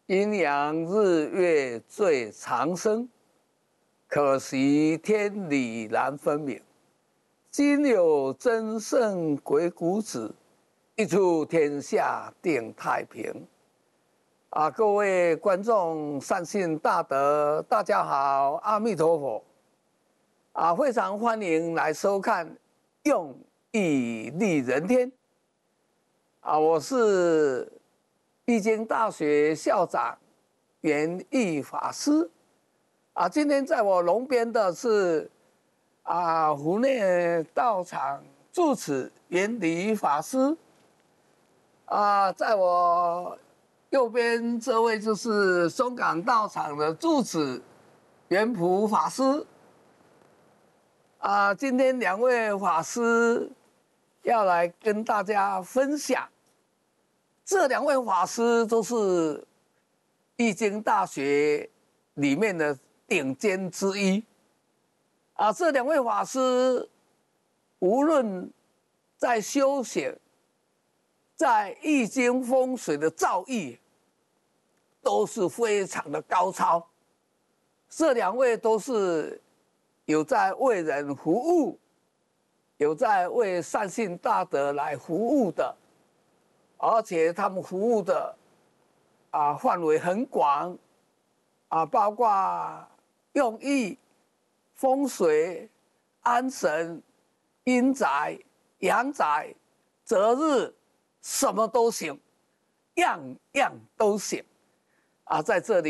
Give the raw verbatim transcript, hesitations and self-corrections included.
阴阳日月最长生，可惜天理难分明。今有真圣鬼谷子，一出天下定太平。啊，各位观众善信大德，大家好，阿弥陀佛。啊，非常欢迎来收看《用义利人天》。啊，我是易经大学校长圆义法师。啊，今天在我龙边的是啊湖内道场住持圆理法师。啊，在我右边这位就是松港道场的住持圆普法师。啊，今天两位法师要来跟大家分享。这两位法师都是易经大学里面的顶尖之一。啊，这两位法师无论在修行，在易经风水的造诣，都是非常的高超。这两位都是有在为人服务，有在为善信大德来服务的，而且他们服务的啊范围很广，啊，包括用易、风水、安神、阴宅、阳宅、择日，什么都行，样样都行。啊，在这里。